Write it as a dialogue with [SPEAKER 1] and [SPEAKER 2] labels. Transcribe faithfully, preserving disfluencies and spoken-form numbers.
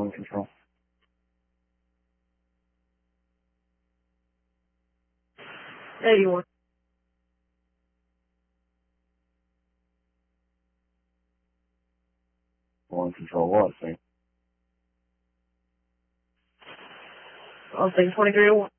[SPEAKER 1] One control.
[SPEAKER 2] eighty-one.
[SPEAKER 1] One control what, sir?
[SPEAKER 2] I was thinking twenty-three oh one.